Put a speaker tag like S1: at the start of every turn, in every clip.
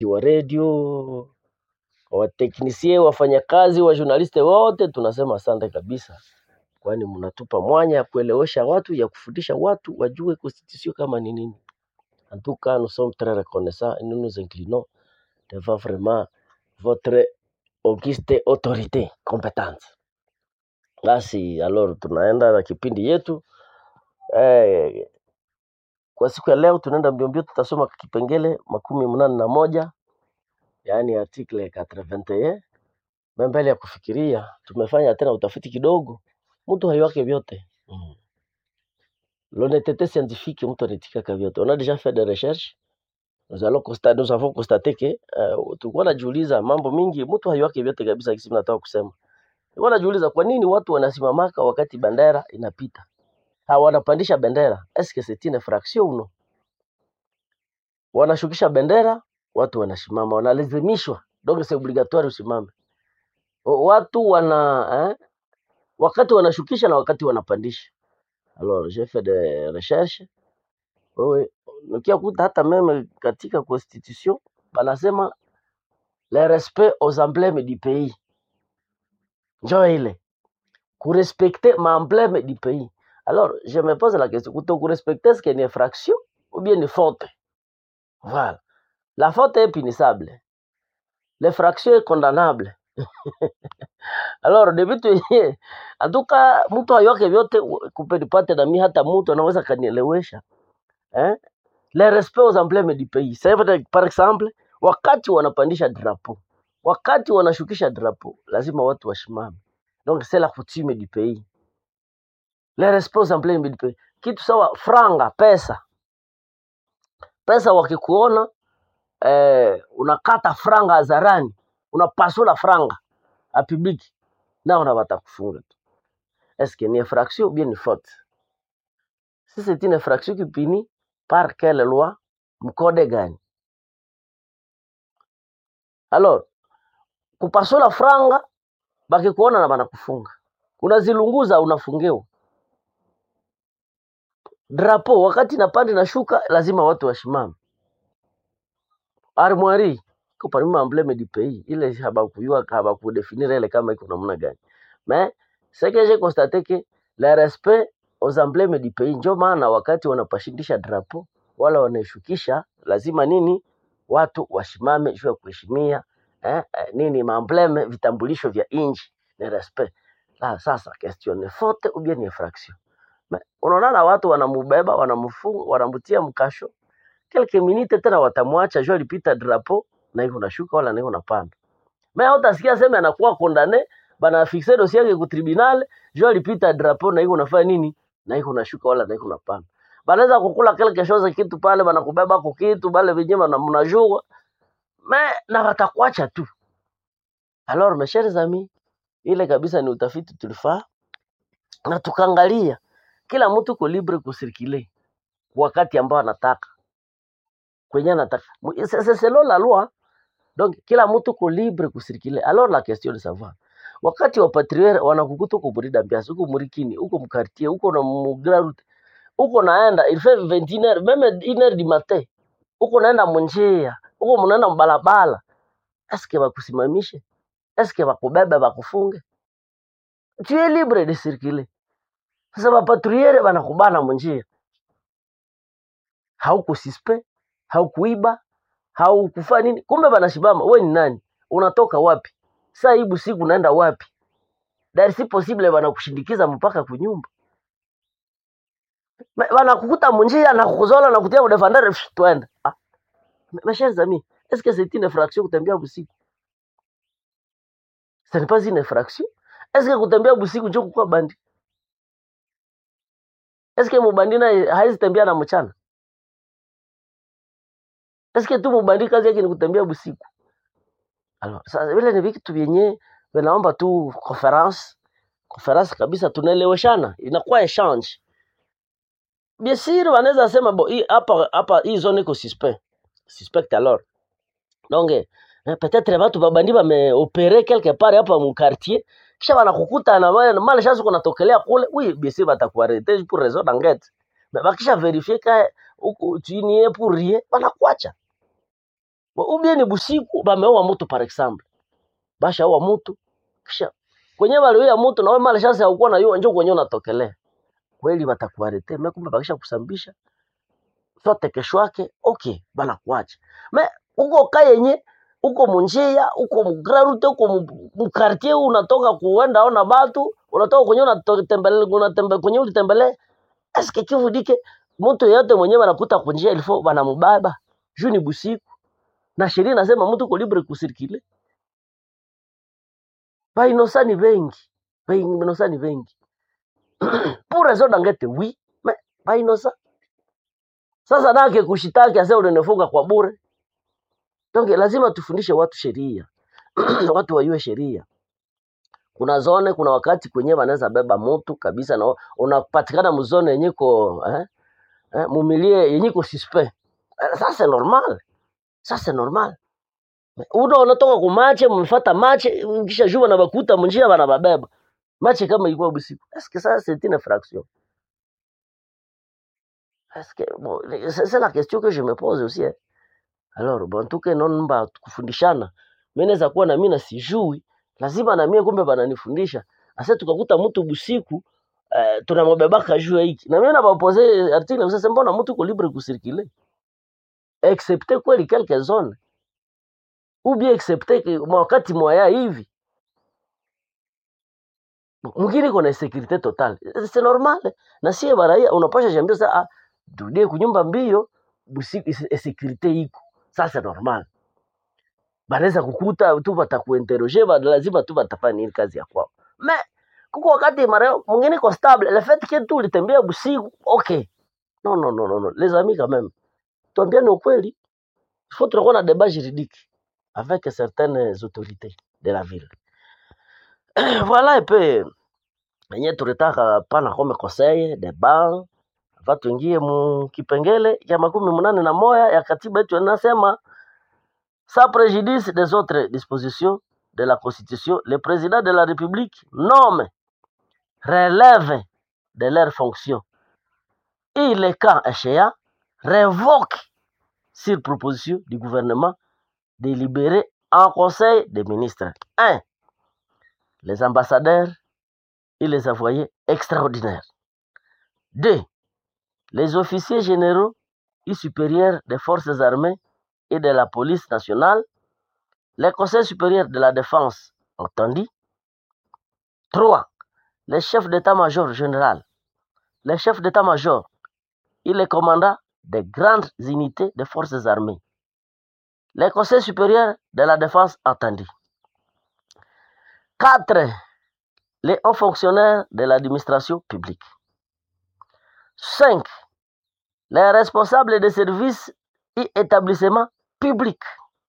S1: wa radio, wa technicien, wafanyakazi, wa journaliste wote tunasema asante kabisa, kwani mnatupa mwanya ya kuelewesha watu, ya kufundisha watu wajue constitution kama ni nini. En tout cas, nous sommes très reconnaissants et nous nous inclinons devant vraiment votre auguste autorité compétente. Basi alors tunaenda na kipindi yetu. Kwa siku ya leo tunaenda mbio, tutasoma kipengele 81, yaani article 81. Mbele ya kufikiria tumefanya tena utafiti kidogo, mtu hayuake vyote. L'honnêteté scientifique, mtu anatika vyote. On a déjà fait des recherches. Nous avons constaté que tulikuwa najiuliza mambo mingi, mtu hayuake vyote kabisa. Kisi nataka kusema, tulikuwa najiuliza kwa nini watu wanasimamaka wakati bendera inapita, wanapandisha bendera. Est-ce que c'est une infraction ou non? Wanashukisha bendera, watu wanasimama, wanalazimishwa, donc c'est obligatoire usimame. Watu wakati wanashukisha na wakati wanapandisha. Alors j'ai fait des recherches. Nikiakuta hata meme katika constitution banasema le respect aux emblèmes du pays. Njoo ile kurespecter ma emblème du pays. Alors je me pose la question, kuto-respecter est-ce qu'il y a une infraction ou bien une faute? Voilà. La faute est punissable. L'infraction est condamnable. Alors de vitu yenyewe atuka mtu ayoke vyote kupelipate na mimi hata mtu anaweza kanielewesha. Le respect aux emblèmes du pays. C'est par exemple wakati wanapandisha drapeau, wakati wanashukisha drapeau, lazima watu washimame. Donc c'est la coutume du pays. Le respect aux emblèmes du pays. Kitu sawa franga, pesa. Pesa wakikuona unakata franga hadharani, unapasula franga a public, na unawata kufunga tu. Est-ce que ni infraction ou bien ni faute? Si c'est une infraction qui punit par quelle loi, mkode gani? Alors kupasula franga bakikuona na banakufunga, unazilunguza unafungewa. Drapeau wakati napanda na shuka lazima watu washimame. Armoirie ko parmi emblème du pays, ile habakudefinir ile kama iko namna gani. Mais ce que j'ai constaté que le respect aux emblèmes du pays, ndio maana wakati wanapashindisha drapeau wala wanashukisha lazima nini, watu washimame juu ya kuheshimia nini emblème, vitambulisho vya inchi, ni respect. Sasa question ni faute ou bien ni infraction? Mais unaona watu wanamubeba, wanamfunga, wanambutia mkasho, quelques minutes tena watamwacha juu alipita drapeau na iko nashuka wala na iko napanda. Mais utasikia sema anakuwa condamné, bana fixer dossier yake ku tribunal juu alipita drapeau na iko nafanya nini, na iko nashuka wala na iko napanda. Banaweza kukula quelque chose kitu pale, bana kubeba kwa kitu bale vinyema na mnajua, mais na watakuacha tu. Alors mes chers amis, ile kabisa ni utafiti tulifaa na tukaangalia kila mtu ko libre kusirkile wakati ambao anataka, kwenye anataka. C'est selon la loi. Donc kila mtu ko libre kusirkile. Alors la question de savoir, wakati wa patriere wanakukuta uko burida mbiasi, uko murikini, uko mkartier, uko na mugrarute, uko naenda il fait 21h, même 1h du matin, uko naenda munjia, uko mnaenda mbalabala, est-ce que bakusimamishe? Est-ce que bakubebe bakufunge? Tu es libre de circuler. Sasa bapatriere banakubana munjia, hauko suspect, haukuiba, haukufanya nini, kumbe banashibama. Wewe ni nani? Unatoka wapi? Saa hii usiku unaenda wapi? Dari si possible banakushindikiza mpaka kunyumba. Banakukuta munjia na kukuzola na kutia udefendere twende. Mes chers amis, est-ce que c'est une infraction kutembea usiku? Ce n'est pas une infraction. Est-ce que kutembea usiku ndio kukua bandi? Est-ce que mubandi na haizi tembea na mchana? Est-ce que tu mubandi kazi yake ni kutembea usiku? Alors, sasa vile ni vitu vyenye vinaomba tu conference kabisa, tunaeleweshana, inakuwa exchange. Bien sûr wanaweza sema bo hapa hii zone iko suspect alors. Donc peut-être watu babandi wameopere quelque part hapa mu quartier, kisha wanakukuta na mali chance kunatokelea kule, oui bien sûr batakuarrêter pour raison d'enquête. Mais bakisha vérifier ka tu nie pour rien, wanakuacha. Ubie ni busiku bameoa mtu par exemple. Basha oa mtu kisha kwenye wale ya mtu na wewe mali sasa haukuwa na hiyo njoo kwenye unatokelea. Kweli watakuarete, mimi kumbe bakisha kusambisha. Sote kesho yake, okay, bana kuacha. Me uko kayenye uko munjia, uko mgrarute, uko mkartie, unatoka kuenda ona batu, unatoka kwenye unatembe kwenye ulitembele. Eske kivu dike mtu yote mwenyewe anakuta kunjia ilifo bana mubaba. Juni busiku. Na sheria nasema mtu ko libre kusirkile. Ba inosani vengi. Ba inosani vengi. Pour raison d'angete oui, mais ba inosa. Sasa nake kushitaki ase unenefunga kwa bure. Donc lazima tufundishe watu sheria. Watu wajue sheria. Kuna zone, kuna wakati kwenye wanaweza beba mtu kabisa na unapatikana mzone yenye ko mumilie yenye ko suspect. Ça c'est normal. Ça c'est normal. Unatoka kumache, mfuata mache, kisha jua na bakuta munjia bana babeba. Mache kama ilikuwa busiku. Est-ce que ça c'est une infraction? Est-ce que bon, c'est la question que je me pose aussi. Hein. Alors bon, tout que non mba kufundishana. Mimi naweza kuwa na mimi na sijui, lazima na mimi kumbe bananifundisha. Asa tukakuta mtu busiku tunamobebaka juu hiki. Na mimi na bapose article sasa mbona mtu ko libre kusirkile? Excepté kweli quelques zones. Ou bien excepté que wakati moya hivi. Mwingine kuna sécurité totale. C'est normal. Na sie baraia unapasha jambia sasa turudie kunyumba mbio busiku sécurité iko. Ça c'est normal. Banaweza kukuta tu batakuinterroger lazima tu batafanya nini kazi ya kwao. Mais kuko wakati mara mwingine ko stable le fait que tu litembea busiku okay. Non. Les amis quand même. Tuambiane ukweli. Il faut trouver un débat juridique avec certaines autorités de la ville. Voilà un peu yenye tulitaka pana kome conseil débat va tuingie mu kipengele ya 81 ya katiba yetu inasema sans préjudice des autres dispositions de la Constitution, le président de la République nomme, relève de leurs fonctions et les cas échéants révoque sur proposition du gouvernement délibéré en conseil des ministres. 1. Les ambassadeurs et les envoyés extraordinaires. 2. Les officiers généraux et supérieurs des forces armées et de la police nationale, les conseils supérieurs de la défense entendu. 3. Les chefs d'état-major général, les chefs d'état-major et les commandants des grandes unités des forces armées, les conseils supérieurs de la défense entendu. 4. Les hauts fonctionnaires de l'administration publique. 5. Les responsables des services et établissements publics.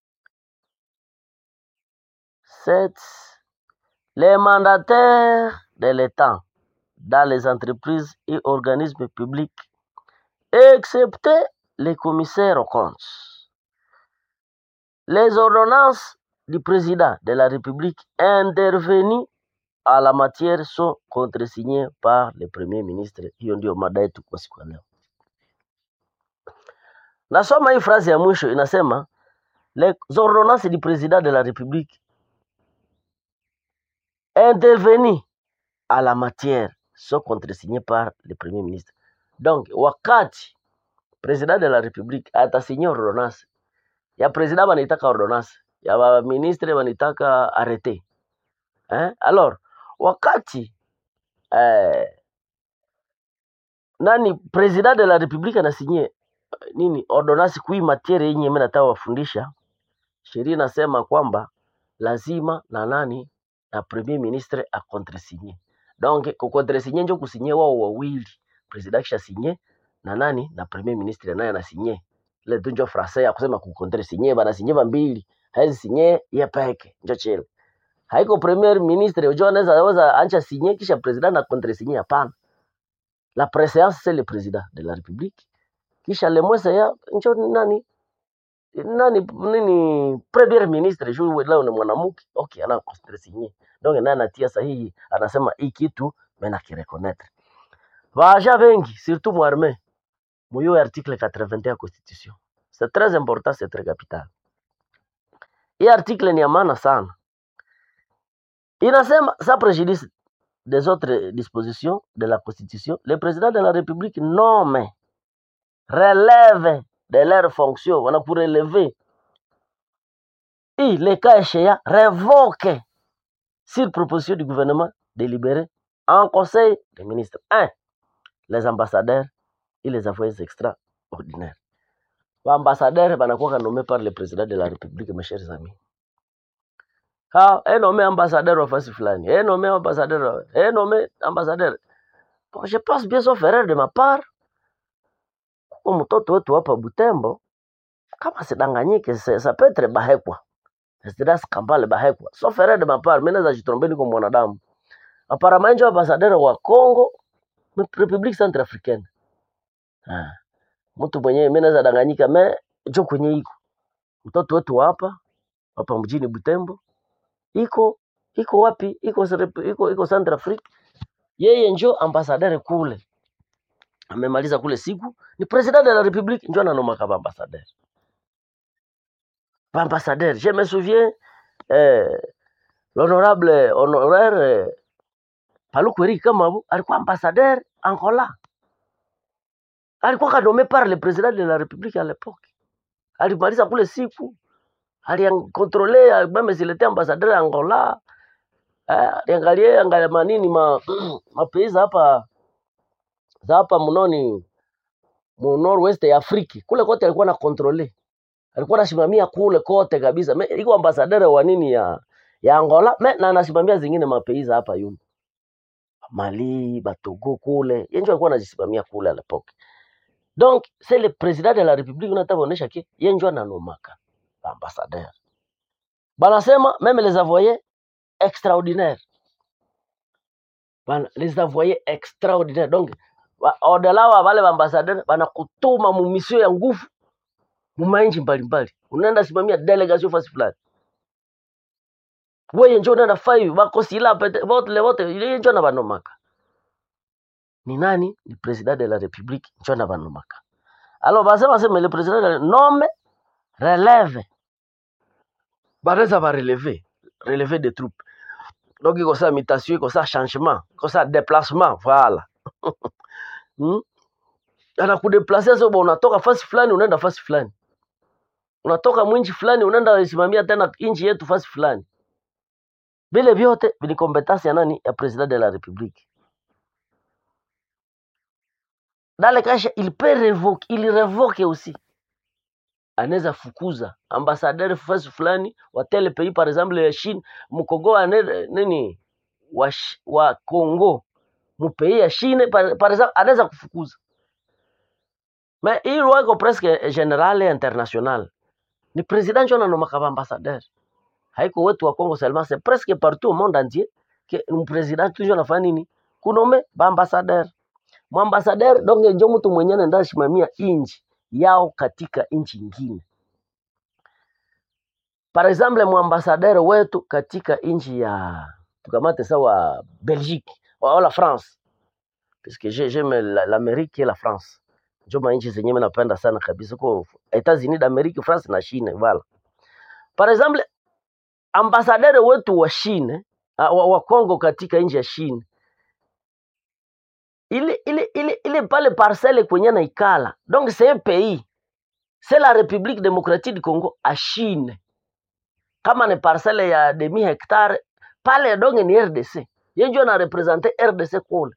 S1: 7. Les mandataires de l'État dans les entreprises et organismes publics, excepté les commissaires aux comptes. Les ordonnances du président de la République intervenues à la matière sont contresignées par le premier ministre. Hiyo ndio mada yetu kwa siku ya leo. Nasoma hii phrase ya mwisho inasema les ordonnances du président de la République intervenues à la matière sont contresignées par le premier ministre. Donc wakati président de la République atasignia ordonnance ya président wanaitaka ordonnance ya ministre wanaitaka arrêté. Alors wakati nani président de la République anasignie nini ordonnance kui matière yenye mimi nataka wafundisha, sheria inasema kwamba lazima na nani na premier ministre a contresigner. Donc ko contresigner ndio kusigner wao wawili, président kisha signer na nani na premier ministre naye anasigner. Ile ndio français ya kusema ku contresigner bana signer mbili, haizi signer ya peke ndio chele. Haiko premier ministre unajua anaweza ancha signer kisha president na contresigner, hapana. La préséance c'est le président de la République. Kisha le mwese ya njo nani premier ministre juu leo ni mwanamke, okay, ana contresigner. Donc nani anatia sahihi, anasema hii kitu mimi na kireconnaître. Vaja vengi surtout mu armée. Moyo article 81 constitution. C'est très important, c'est très capital. Hii article ni ya maana sana. Inasema sans préjudice des autres dispositions de la Constitution, le président de la République nomme, relève de leurs fonctions, on a pour relever, et les cas échéants, révoque sur proposition du gouvernement délibéré en conseil des ministres. 1. Les ambassadeurs et les envoyés extraordinaires. Les ambassadeurs sont nommés par le président de la République, mes chers amis. Un nommé ambassadeur au face fulani, un nommé ambassadeur, un nommé ambassadeur. Bon, je pense bien sauf erreur de ma part. Kwa mtoto wetu hapa Butembo, kama sidanganyike, ça peut être Bahekwa. C'est Kambale Bahekwa. Sauf erreur de ma part, mimi naweza jitrombeni kwa mwanadamu. Apparemment ndio ambassadeur wa Congo, République Centrafricaine. Mtu mwenyewe mimi naweza danganyika, ndio kwenye iko. Mtoto wetu hapa mjini Butembo. Iko wapi? Iko Centrafrique. Yeye njo ambassadeur kule. Amemaliza kule siku, ni president de la République njo ananoma kama ambassadeur. Ambassadeur, je me souviens l'honorable honoraire Paluku Eric Kamabu alikuwa ambassadeur Angola. Alikuwa kanomé par le président de la République à l'époque. Alimaliza kule siku. Alicontrôler même s'il était ambassadeur Angola. Angalia manini ma pays hapa mnoni mu nord-west ya Afrika. Kule kote alikuwa na contrôler. Alikuwa anasimamia kule kote kabisa. Iko ambassadeur wa nini ya Angola, na anasimamia zingine mapeiza hapa yumo. Mali, Batogo kule. Yeye alikuwa anajisimamia kule à l'époque. Donc, c'est le président de la République unataka kuonesha ki yeye ndio ananomaka ambassadeur. Banasema même les envoyés extraordinaires. Les envoyés extraordinaires. Donc, au-delà wa wale ambassadeurs banakutuma mu mission ya nguvu mu mainchi mbalimbali. Unaenda simamia delegation fasi fulani. Wewe njoo unaenda five bakosi la wote yeye njoo anabanomaka. Ni nani? Ni président de la République njoo anabanomaka. Alors basema le président nomme, relève. Bareza va relever des troupes. Donc il y a ça mutation, il y a ça changement, il y a ça déplacement, voilà. Anakudéplacer sio unatoka fasi fulani unaenda fasi fulani. Unatoka mwinchi fulani unaenda simamia tena inchi yetu fasi fulani. Vile vyote ni compétence ya nani? Ya président de la République. Dans le cas il peut révoquer, il révoque aussi. Anaweza fukuza ambassadeur fasi fulani wa tel pays, par exemple ya Chine, Mkongo nini wa Congo, mu pays ya Chine par exemple anaweza kufukuza. Mais il est presque général et international. Ni président ndio ananomaka ambassadeur. Haiko wetu wa Congo seulement, c'est presque partout au monde entier que un président toujours anafanya nini? Kunome ambassadeur. Mwambassadeur donc ndio mtu mwenyewe anaenda simamia inchi yao katika inchi nyingine. Par exemple, mwambassadeur wetu katika inchi ya tukamate sawa Belgique ou la France. Parce que j'aime l'Amérique et la France. Ndio mainchi zenyewe napenda sana kabisa kwa États-Unis d'Amérique, France na Chine, voilà. Par exemple, ambassadeur wetu wa Chine, wa Congo katika inchi ya Chine. Il pas le parcelle kwenye na ikala. Donc c'est un pays. C'est la République démocratique du Congo à Chine. Kama ni parcelle ya demi hectare, pale donc ni RDC. Yeye ndio na representer RDC kule.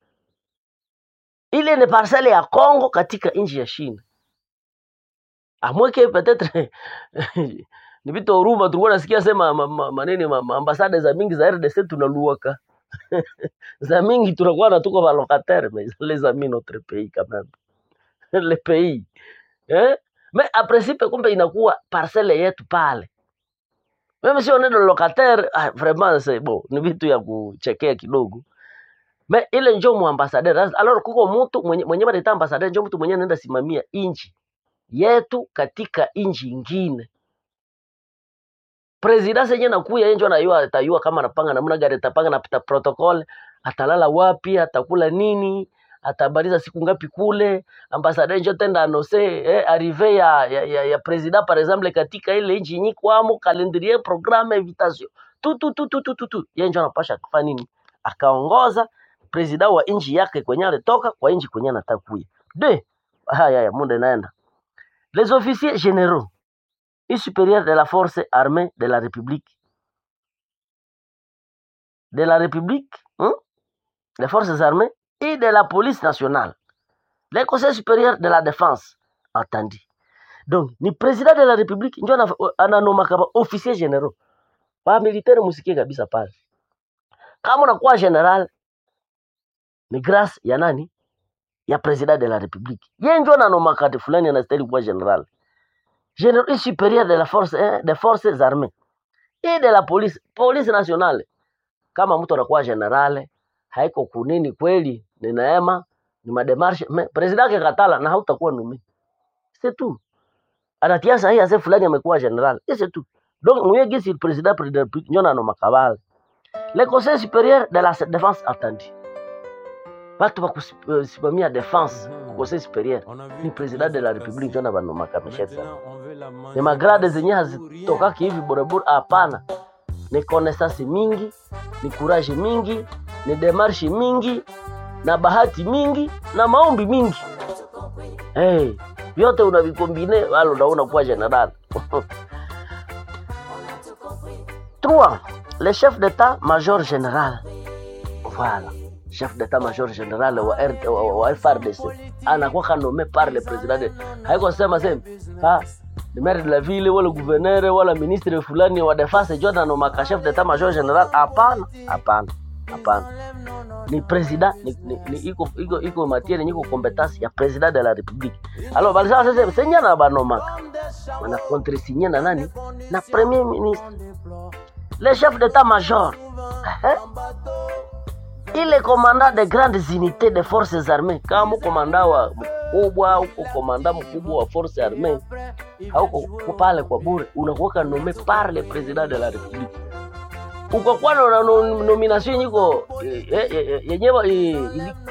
S1: Ile ni parcelle ya Congo katika nchi ya Chine. Amweke peut-être ni vitu huruma tulikuwa nasikia sema maneni ambassade za mingi za RDC tunaluaka. Za mingi tunakuwa na tuko valocataire, mais les amis notre pays quand même. Le pays. Mais à principe kumbe inakuwa parcelle yetu pale. Même si on est le locataire, vraiment c'est bon, ni vitu ya kuchekea kidogo. Mais ile njoo mu ambassadeur. Alors kuko mtu mwenye banaita ambassadeur njoo mtu mwenye anaenda simamia inchi yetu katika inchi nyingine. President yenyewe nakuya yeye njoo anayua atayua kama anapanga namna gani atapanga na protocol, atalala wapi, atakula nini, atabariza siku ngapi kule, ambassadeur njo tenda annoncer arrivée ya president par exemple katika ile nchi nyiko amo calendrier programme invitation tu yeye njo anapasha kufanya nini, akaongoza president wa nchi yake kwenye alitoka kwa nchi kwenye anataka kuya de haya muda naenda. Les officiers généraux et supérieurs de la force armée de la République les forces armées et de la police nationale, les conseils supérieurs de la défense, entendu. Donc, ni président de la République ndio ananoma kama officier généraux. Ba militaire musikie kabisa pale. Kama unakuwa general ni grâce ya nani? Ya président de la République. Yeye ndio ananoma kati fulani anastahili kuwa general. Général et supérieur de la force des forces armées et de la police nationale. Kama mtu anakuwa general haiko kunini kweli, ni neema, ni mademarshe, president akikatala na hautakuwa numi. C'est tout. Anatia sahihi ase fulani amekuwa general. C'est tout. Donc mwenye gisi president nyona no makabala. Le conseil supérieur de la défense attendu. Watu wa kusimamia defense, conseil supérieur ni president de la République nyona bano makamisheta. Ni magrade zenye hazitoka hivi borebure, hapana. Ni connaissance mingi, ni courage mingi, ni démarche mingi, na bahati mingi, na maombi mingi. Yote unavikombine walo unaona kuwa general. 3. Le chef d'état-major général. Voilà. Chef d'état-major général wa FARDC. Anakuwa nommé par le président. Haiko sema le maire de la ville wala gouverneur wala ministre fulani wa defense Jordan no maka chef d'état-major général. Hapana. Ni président ni iko matière ni iko compétence ya président de la République. Alors balisa sasa senya na banomaka. Wana contre-signer na nani? Na premier ministre. Le chef d'état-major. Il est commandant de grandes unités de forces armées. Kama commandant wa mkubwa au commandant mkubwa wa forces armées, hauko pale kwa bure, unakuwa nommé par le président de la République. Uko kwa na nomination yiko yenyewe